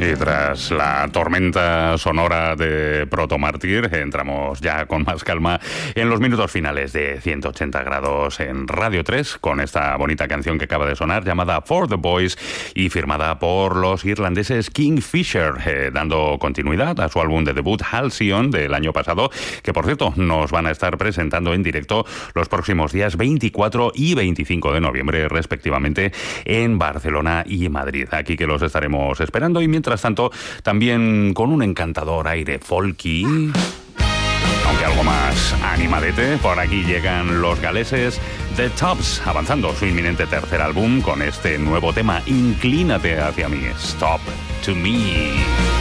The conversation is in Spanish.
Y tras la tormenta sonora de Proto Mártir, entramos ya con más calma en los minutos finales de 180 grados en Radio 3, con esta bonita canción que acaba de sonar, llamada For the Boys, y firmada por los irlandeses Kingfisher, dando continuidad a su álbum de debut Halcyon del año pasado, que por cierto nos van a estar presentando en directo los próximos días 24 y 25 de noviembre, respectivamente, en Barcelona y Madrid. Aquí que los estaremos esperando, y mientras tanto, también con un encantador aire folky, aunque algo más animadete, por aquí llegan los galeses The Tops, avanzando su inminente tercer álbum con este nuevo tema, Inclínate hacia mí, Stop to Me.